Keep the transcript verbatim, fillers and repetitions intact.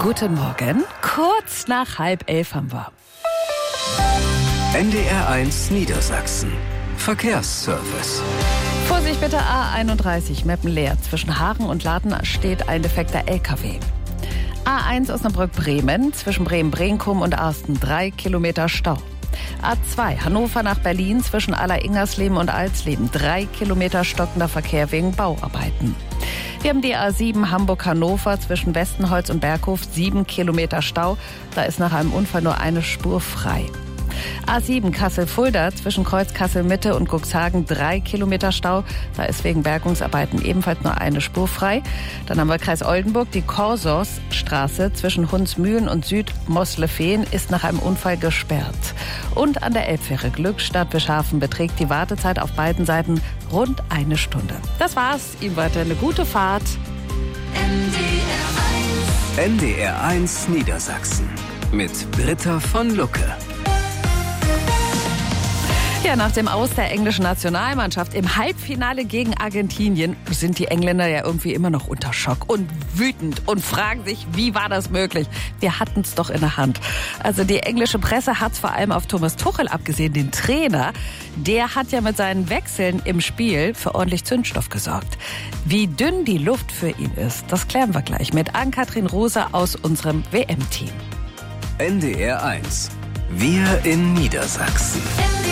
Guten Morgen. Kurz nach halb elf haben wir. N D R eins Niedersachsen. Verkehrsservice. Vorsicht bitte, A einunddreißig, Meppenleer. Zwischen Hagen und Laden steht ein defekter L K W. A eins Osnabrück-Bremen, zwischen Bremen-Brenkum und Arsten, drei Kilometer Stau. A zwei Hannover nach Berlin, zwischen Aller-Ingersleben und Alsleben, drei Kilometer stockender Verkehr wegen Bauarbeiten. Wir haben die A sieben Hamburg-Hannover zwischen Westenholz und Berghof, sieben Kilometer Stau. Da ist nach einem Unfall nur eine Spur frei. A sieben Kassel-Fulda zwischen Kreuz Kassel-Mitte und Cuxhagen, drei Kilometer Stau. Da ist wegen Bergungsarbeiten ebenfalls nur eine Spur frei. Dann haben wir Kreis Oldenburg, die Korsos-Straße zwischen Hunsmühlen und Süd-Moslefehn ist nach einem Unfall gesperrt. Und an der Elbfähre Glückstadt-Bischhafen beträgt die Wartezeit auf beiden Seiten rund eine Stunde. Das war's. Ihnen weiter eine gute Fahrt. N D R eins Niedersachsen mit Britta von Lucke. Ja, nach dem Aus der englischen Nationalmannschaft im Halbfinale gegen Argentinien sind die Engländer ja irgendwie immer noch unter Schock und wütend und fragen sich, wie war das möglich? Wir hatten es doch in der Hand. Also die englische Presse hat es vor allem auf Thomas Tuchel abgesehen, den Trainer. Der hat ja mit seinen Wechseln im Spiel für ordentlich Zündstoff gesorgt. Wie dünn die Luft für ihn ist, das klären wir gleich mit Ann-Kathrin Rose aus unserem W M-Team. N D R eins. Wir in Niedersachsen.